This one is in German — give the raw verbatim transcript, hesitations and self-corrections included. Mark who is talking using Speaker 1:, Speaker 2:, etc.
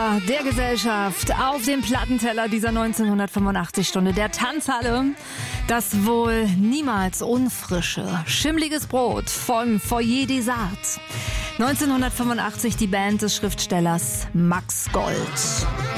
Speaker 1: Klassiker der Gesellschaft auf dem Plattenteller dieser neunzehnhundertfünfundachtzig-Stunde der Tanzhalle. Das wohl niemals unfrische, schimmliges Brot von Foyer des Arts. neunzehnhundertfünfundachtzig die Band des Schriftstellers Max Gold.